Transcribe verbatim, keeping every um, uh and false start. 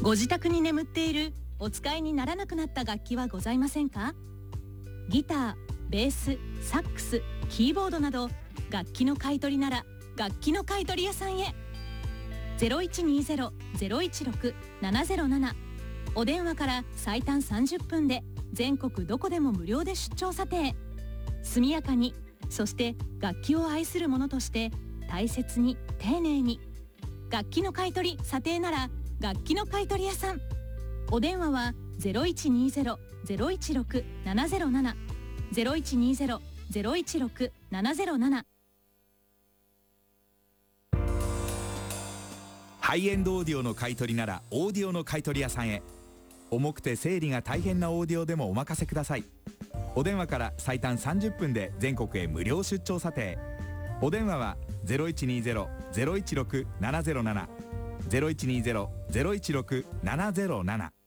ご自宅に眠っているお使いにならなくなった楽器はございませんか？ギター、ベース、サックス、キーボードなど楽器の買い取りなら楽器の買い取り屋さんへ。 ゼロいちにゼロ ゼロいちろく ななゼロなな お電話から最短さんじゅっぷんで全国どこでも無料で出張査定。速やかに、そして楽器を愛する者として大切に丁寧に。楽器の買い取り査定なら楽器の買い取り屋さん。お電話は ゼロいちにゼロ ゼロいちろく ななゼロなな ゼロいちにゼロ ゼロいちろく ななゼロなな。 ハイエンドオーディオの買い取りならオーディオの買い取り屋さんへ。重くて整理が大変なオーディオでもお任せください。お電話から最短さんじゅっぷんで全国へ無料出張査定。お電話は ゼロいちにゼロ ゼロいちろく ななゼロなな ゼロいちにゼロ ゼロいちろく ななゼロなな。